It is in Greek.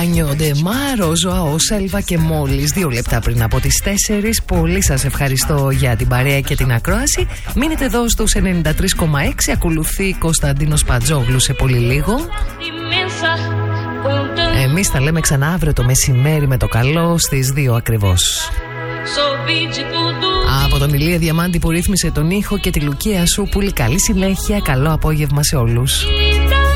Μπάνιο Ντεμάρο, Ζωάο Σέλβα και μόλις 2 λεπτά πριν από τις 4. Πολύ σας ευχαριστώ για την παρέα και την ακρόαση. Μείνετε εδώ στους 93,6. Ακολουθεί Κωνσταντίνος Πατζόγλου σε πολύ λίγο. Εμείς θα λέμε ξανά αύριο το μεσημέρι με το καλό στις 2 ακριβώς. Από τον Ηλία Διαμάντη που ρύθμισε τον ήχο και τη Λουκία Σούπουλη, καλή συνέχεια, καλό απόγευμα σε όλους.